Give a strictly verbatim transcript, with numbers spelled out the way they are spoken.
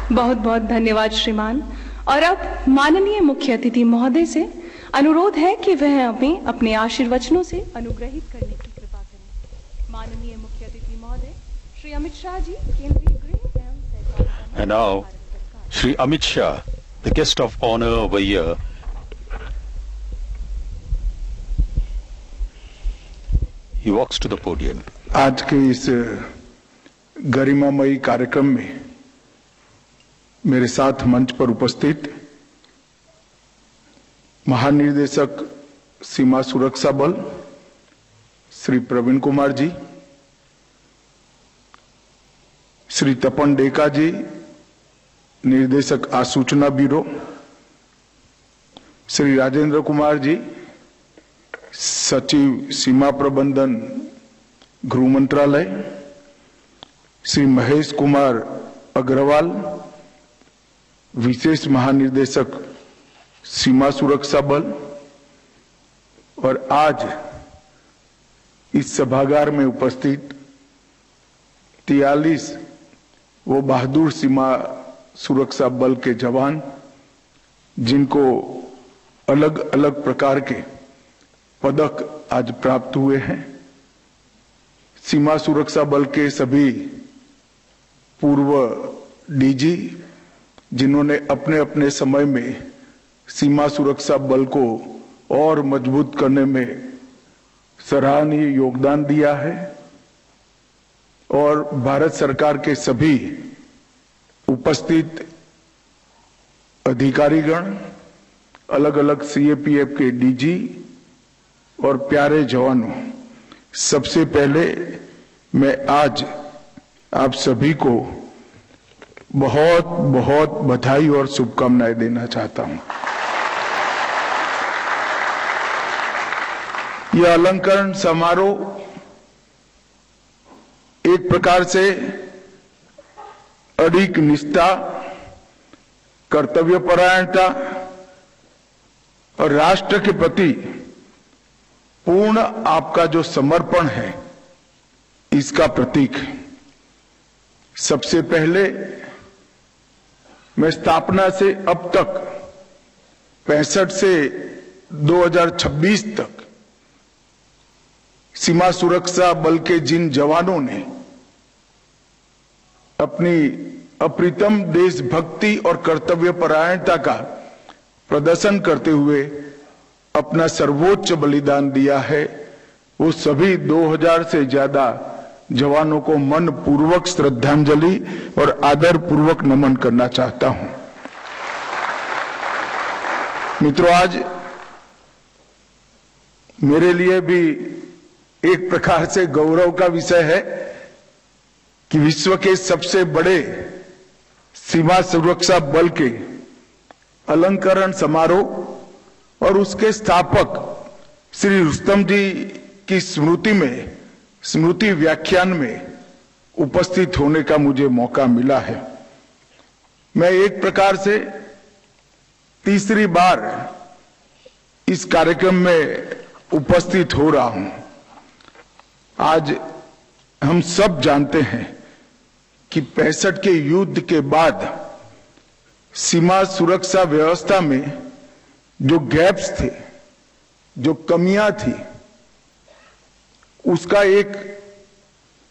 बहुत बहुत धन्यवाद श्रीमान। और अब माननीय मुख्य अतिथि महोदय से अनुरोध है कि वह हमें अपने आशीर्वचनों से अनुग्रहित करने की कृपा करें। माननीय मुख्य अतिथि महोदय श्री अमित शाह जी, केंद्रीय गृह एवं सहकारिता। And now, Shri Amit Shah, the guest of honor over here. He walks to the podium. आज के इस गरिमामयी कार्यक्रम में मेरे साथ मंच पर उपस्थित महानिदेशक सीमा सुरक्षा बल श्री प्रवीण कुमार जी, श्री तपन डेका जी, निर्देशक आसूचना ब्यूरो, श्री राजेंद्र कुमार जी, सचिव सीमा प्रबंधन गृह मंत्रालय, श्री महेश कुमार अग्रवाल, विशेष महानिदेशक सीमा सुरक्षा बल, और आज इस सभागार में उपस्थित तियालीस वो बहादुर सीमा सुरक्षा बल के जवान जिनको अलग अलग प्रकार के पदक आज प्राप्त हुए हैं, सीमा सुरक्षा बल के सभी पूर्व डीजी जिन्होंने अपने अपने समय में सीमा सुरक्षा बल को और मजबूत करने में सराहनीय योगदान दिया है, और भारत सरकार के सभी उपस्थित अधिकारीगण, अलग अलग सीएपीएफ के डीजी और प्यारे जवानों, सबसे पहले मैं आज आप सभी को बहुत बहुत बधाई और शुभकामनाएं देना चाहता हूं। यह अलंकरण समारोह एक प्रकार से अडिग निष्ठा, कर्तव्यपरायणता और राष्ट्र के प्रति पूर्ण आपका जो समर्पण है, इसका प्रतीक है। सबसे पहले मैं स्थापना से अब तक पैंसठ से दो हज़ार छब्बीस तक सीमा सुरक्षा बल के जिन जवानों ने अपनी अप्रतिम देशभक्ति और कर्तव्यपरायणता का प्रदर्शन करते हुए अपना सर्वोच्च बलिदान दिया है, वो सभी दो हज़ार से ज्यादा जवानों को मन पूर्वक श्रद्धांजलि और आदर पूर्वक नमन करना चाहता हूं। मित्रों, आज मेरे लिए भी एक प्रकार से गौरव का विषय है कि विश्व के सबसे बड़े सीमा सुरक्षा बल के अलंकरण समारोह और उसके स्थापक श्री रुस्तम जी की स्मृति में स्मृति व्याख्यान में उपस्थित होने का मुझे मौका मिला है। मैं एक प्रकार से तीसरी बार इस कार्यक्रम में उपस्थित हो रहा हूं। आज हम सब जानते हैं कि पैंसठ के युद्ध के बाद सीमा सुरक्षा व्यवस्था में जो गैप्स थे, जो कमियां थी, उसका एक